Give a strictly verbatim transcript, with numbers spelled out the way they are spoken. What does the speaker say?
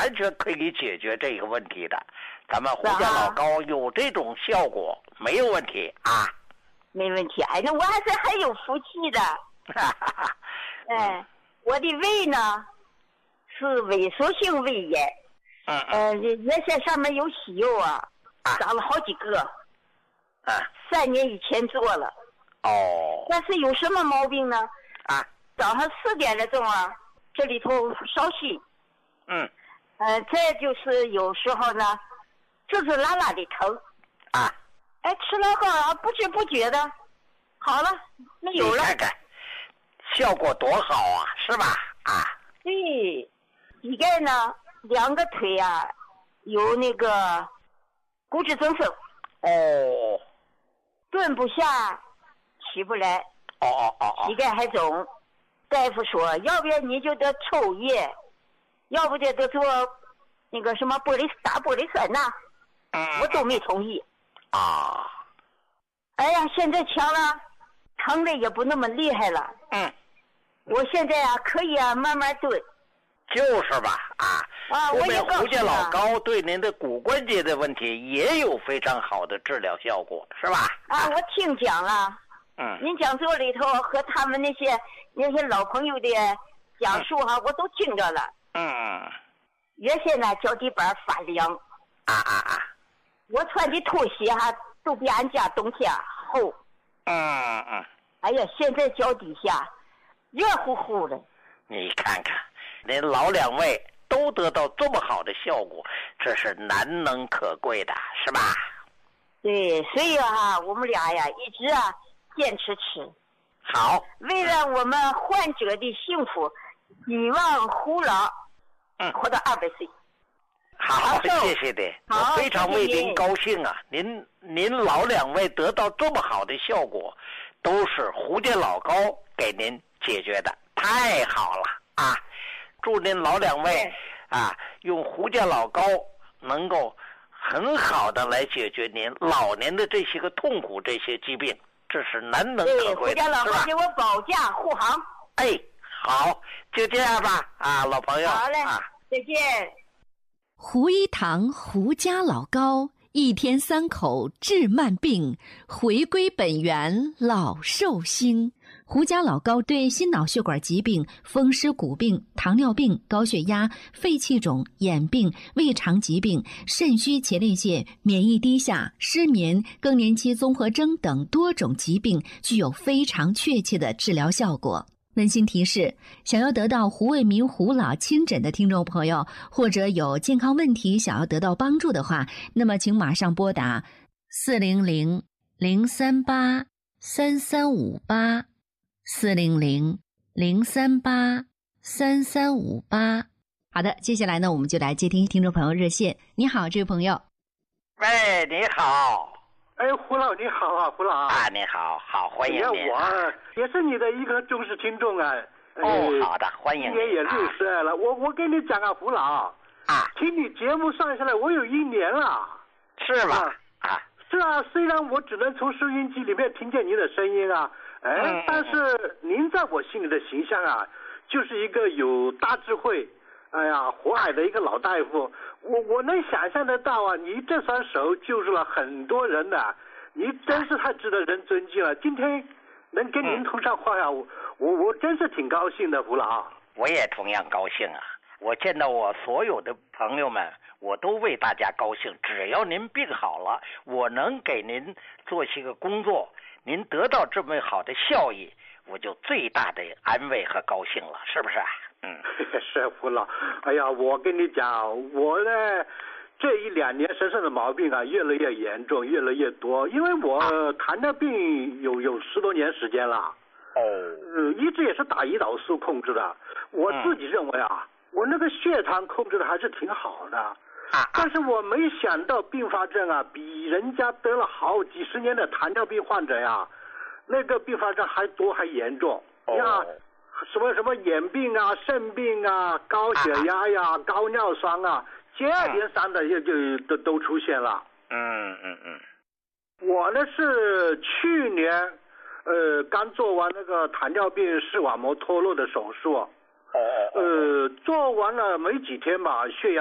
完全可以解决这个问题的。咱们胡家老高有这种效果，没有问题啊。 没问题，哎，那我还是很有福气的。哎，我的胃呢是萎缩性胃炎， 嗯呃，原先上面有息肉啊，长了好几个， 啊， 三年以前做了。 哦。 但是有什么毛病呢？ 啊， 早上四点的钟啊，这里头烧心。 嗯。 呃，再就是有时候呢，滋滋啦啦的疼。 啊。 哎，吃了后啊，不知不觉的，好了，没有了。 你看看，效果多好啊，是吧？啊。 对，膝盖呢，两个腿啊，有那个骨质增生。 哦。 蹲不下，起不来。 哦哦哦哦。 膝盖还肿，大夫说，要不然你就得抽液，要不就得做那个什么玻璃打玻璃酸钠。 嗯。 我都没同意。 啊。 哎呀，现在强了，疼的也不那么厉害了。 嗯。 我现在啊，可以啊，慢慢蹲。 就是吧，啊。 啊，我也告诉胡家老高对您的骨关节的问题也有非常好的治疗效果，是吧？ 啊，我听讲了。 嗯。 您讲座里头和他们那些那些老朋友的讲述哈，嗯、我都听着了。 嗯。 原先呢，脚底板发凉。 啊啊啊！ 我穿的拖鞋哈，都比俺家冬天厚。 嗯嗯。 哎呀，现在脚底下热乎乎的。 你看看，您老两位都得到这么好的效果，这是难能可贵的，是吧？ 对，所以哈、啊，我们俩呀一直啊坚持吃。 好。 为了我们患者的幸福，希望胡老嗯活到二百岁。 好，谢谢您，我非常为您高兴啊！您您老两位得到这么好的效果，都是胡家老高给您解决的，太好了啊！祝您老两位啊，用胡家老高能够很好的来解决您老年的这些个痛苦、这些疾病，这是难能可贵的， 胡家老高给我保驾护航。 哎，好，就这样吧，啊，老朋友。 好嘞， 啊， 再见。 胡一堂胡家老高，一天三口治慢病，回归本源老寿星。胡家老高对心脑血管疾病、风湿骨病、糖尿病、高血压、肺气肿、眼病、胃肠疾病、肾虚前列腺、免疫低下、失眠、更年期综合征等多种疾病具有非常确切的治疗效果。温馨提示，想要得到胡卫民胡老亲诊的听众朋友，或者有健康问题想要得到帮助的话，那么请马上拨打四零零零三八三三五八四零零零三八三三五八。好的，接下来呢，我们就来接听听众朋友热线。你好，这位朋友。 喂，你好。 哎，胡老你好啊，胡老啊，你好，好，欢迎您。 我也是你的一个忠实听众啊。 哦，好的，欢迎您。 今年也六十了，我我跟你讲啊，胡老啊， 听你节目上下来，我有一年了。 是吧？啊， 是啊，虽然我只能从收音机里面听见您的声音啊，哎，嗯、但是您在我心里的形象啊，就是一个有大智慧，哎呀，和蔼的一个老大夫。我我能想象得到啊，你这双手救助了很多人的、啊，你真是太值得人尊敬了。今天能跟您通上话呀、啊，我我我真是挺高兴的，胡老。 我也同样高兴啊！我见到我所有的朋友们，我都为大家高兴。只要您病好了，我能给您做些个工作，您得到这么好的效益，我就最大的安慰和高兴了，是不是？嗯， 是胡老。哎呀，我跟你讲，我呢这一两年身上的毛病啊，越来越严重，越来越多。因为我糖尿病有有十多年时间了。 哦。 呃，一直也是打胰岛素控制的。我自己认为啊，嗯、我那个血糖控制的还是挺好的。 啊。但是我没想到并发症啊，比人家得了好几十年的糖尿病患者呀，那个并发症还多还严重。 哦。 呀什么什么眼病啊、肾病啊、高血压呀、啊、高尿酸啊，接二连三的就就都都出现了。 嗯嗯嗯。 我呢是去年呃刚做完那个糖尿病视网膜脱落的手术。 哦。 呃，做完了没几天吧，血压